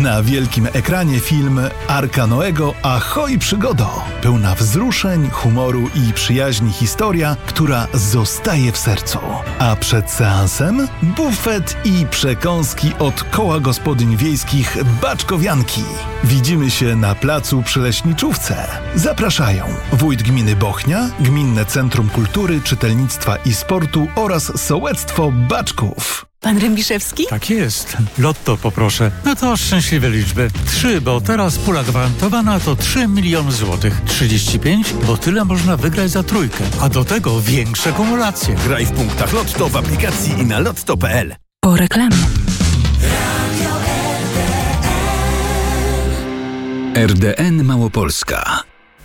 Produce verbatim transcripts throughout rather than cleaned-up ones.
Na wielkim ekranie film Arka Noego Ahoj przygodo! Pełna wzruszeń, humoru i przyjaźni historia, która zostaje w sercu. A przed seansem bufet i przekąski od Koła Gospodyń Wiejskich Baczkowianki. Widzimy się na placu przy Leśniczówce. Zapraszają wójt gminy Bochnia, Gminne Centrum Kultury, Czytelnictwa i Sportu oraz Sołectwo Baczków. Pan Rębiszewski? Tak jest. Lotto poproszę. No to szczęśliwe liczby. Trzy, bo teraz pula gwarantowana to trzy miliony złotych. Trzydzieści pięć, bo tyle można wygrać za trójkę. A do tego większe kumulacje. Graj w punktach Lotto w aplikacji i na lotto kropka p l. Po reklamie. R D N Małopolska.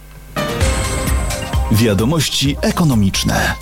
Wiadomości ekonomiczne.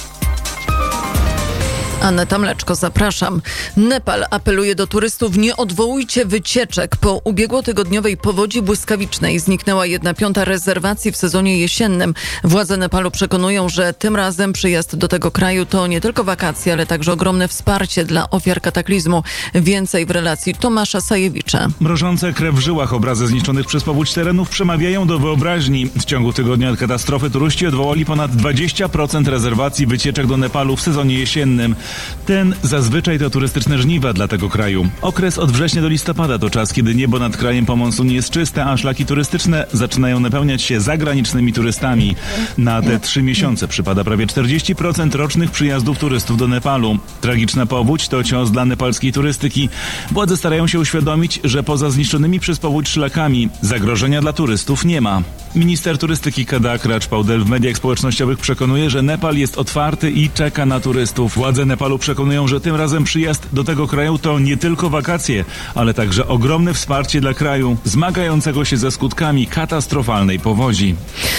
Aneta Mleczko, zapraszam. Nepal apeluje do turystów: nie odwołujcie wycieczek. Po ubiegłotygodniowej powodzi błyskawicznej zniknęła jedna piąta rezerwacji w sezonie jesiennym. Władze Nepalu przekonują, że tym razem przyjazd do tego kraju to nie tylko wakacje, ale także ogromne wsparcie dla ofiar kataklizmu. Więcej w relacji Tomasza Sajewicza. Mrożące krew w żyłach obrazy zniszczonych przez powódź terenów przemawiają do wyobraźni. W ciągu tygodnia od katastrofy turyści odwołali ponad dwadzieścia procent rezerwacji wycieczek do Nepalu w sezonie jesiennym. Ten zazwyczaj to turystyczne żniwa dla tego kraju. Okres od września do listopada to czas, kiedy niebo nad krajem po monsunie jest czyste, a szlaki turystyczne zaczynają napełniać się zagranicznymi turystami. Na te trzy miesiące przypada prawie czterdzieści procent rocznych przyjazdów turystów do Nepalu. Tragiczna powódź to cios dla nepalskiej turystyki. Władze starają się uświadomić, że poza zniszczonymi przez powódź szlakami zagrożenia dla turystów nie ma. Minister turystyki Kedak Raj Paudel w mediach społecznościowych przekonuje, że Nepal jest otwarty i czeka na turystów. Władze Nepalu przekonują, że tym razem przyjazd do tego kraju to nie tylko wakacje, ale także ogromne wsparcie dla kraju zmagającego się ze skutkami katastrofalnej powodzi.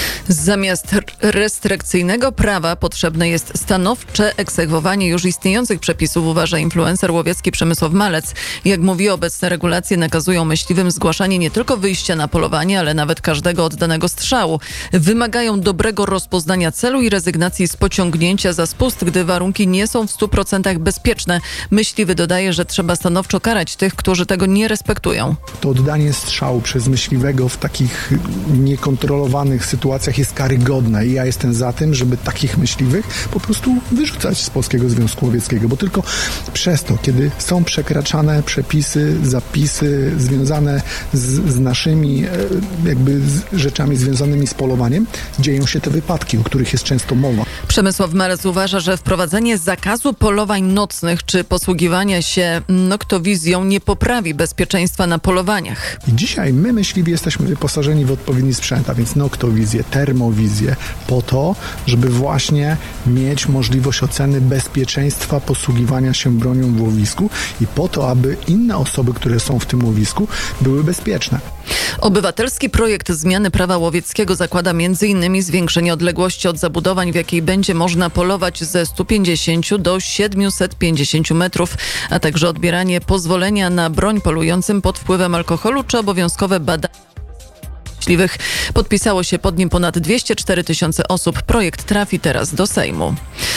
Zamiast restrykcyjnego prawa potrzebne jest stanowcze egzekwowanie już istniejących przepisów, uważa influencer łowiecki Przemysław Malec. Jak mówi, obecne regulacje nakazują myśliwym zgłaszanie nie tylko wyjścia na polowanie, ale nawet każdego oddanego strzału. Wymagają dobrego rozpoznania celu i rezygnacji z pociągnięcia za spust, gdy warunki nie są w stu procentach bezpieczne. Myśliwy dodaje, że trzeba stanowczo karać tych, którzy tego nie respektują. To oddanie strzału przez myśliwego w takich niekontrolowanych sytuacjach jest karygodne i ja jestem za tym, żeby takich myśliwych po prostu wyrzucać z Polskiego Związku Łowieckiego, bo tylko przez to, kiedy są przekraczane przepisy, zapisy związane z, z naszymi jakby z rzeczami związanymi z polowaniem, dzieją się te wypadki, o których jest często mowa. Przemysław Malec uważa, że wprowadzenie zakazu polowań nocnych czy posługiwania się noktowizją nie poprawi bezpieczeństwa na polowaniach. I dzisiaj my, myśliwi, jesteśmy wyposażeni w odpowiedni sprzęt, a więc noktowizję, termowizję, po to, żeby właśnie mieć możliwość oceny bezpieczeństwa posługiwania się bronią w łowisku i po to, aby inne osoby, które są w tym łowisku, były bezpieczne. Obywatelski projekt zmiany prawa łowieckiego zakłada między innymi zwiększenie odległości od zabudowań, w jakiej będzie można polować, ze stu pięćdziesięciu do siedmiuset pięćdziesięciu metrów, a także odbieranie pozwolenia na broń polującym pod wpływem alkoholu czy obowiązkowe badania myśliwych. Podpisało się pod nim ponad dwieście cztery tysiące osób. Projekt trafi teraz do Sejmu.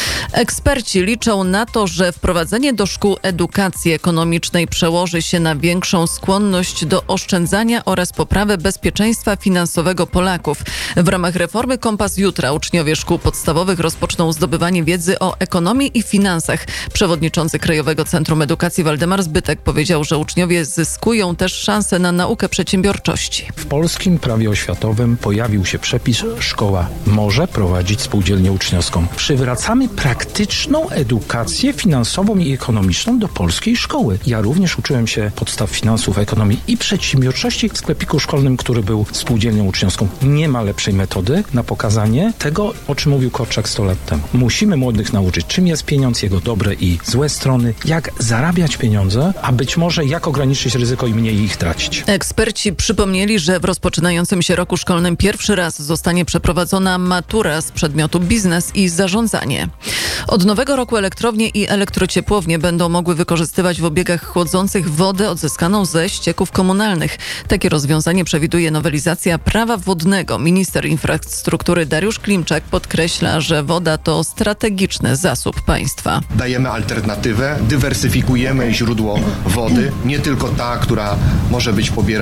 Eksperci liczą na to, że wprowadzenie do szkół edukacji ekonomicznej przełoży się na większą skłonność do oszczędzania oraz poprawę bezpieczeństwa finansowego Polaków. W ramach reformy Kompas Jutra uczniowie szkół podstawowych rozpoczną zdobywanie wiedzy o ekonomii i finansach. Przewodniczący Krajowego Centrum Edukacji Waldemar Zbytek powiedział, że uczniowie zyskują też szansę na naukę przedsiębiorczości. W polskim prawie oświatowym pojawił się przepis: szkoła może prowadzić spółdzielnię uczniowską. Przywracamy praktyczną edukację finansową i ekonomiczną do polskiej szkoły. Ja również uczyłem się podstaw finansów, ekonomii i przedsiębiorczości w sklepiku szkolnym, który był spółdzielnią uczniowską. Nie ma lepszej metody na pokazanie tego, o czym mówił Korczak sto lat temu. Musimy młodych nauczyć, czym jest pieniądz, jego dobre i złe strony, jak zarabiać pieniądze, a być może jak ograniczyć ryzyko i mniej ich tracić. Eksperci przypomnieli, że w rozpoczynającym się roku szkolnym pierwszy raz zostanie przeprowadzona matura z przedmiotu biznes i zarządzanie. Od nowego roku elektrownie i elektrociepłownie będą mogły wykorzystywać w obiegach chłodzących wodę odzyskaną ze ścieków komunalnych. Takie rozwiązanie przewiduje nowelizacja prawa wodnego. Minister infrastruktury Dariusz Klimczak podkreśla, że woda to strategiczny zasób państwa. Dajemy alternatywę, dywersyfikujemy źródło wody, nie tylko ta, która może być pobierana